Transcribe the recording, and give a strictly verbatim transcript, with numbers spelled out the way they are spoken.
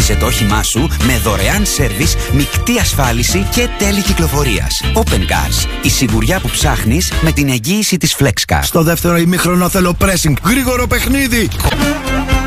Φόρτισε το όχημά σου με δωρεάν σέρβις, μεικτή ασφάλιση και τέλη κυκλοφορίας. Open Cars. Η σιγουριά που ψάχνεις με την εγγύηση της FlexCar. Στο δεύτερο ημίχρονο θέλω pressing. Γρήγορο παιχνίδι.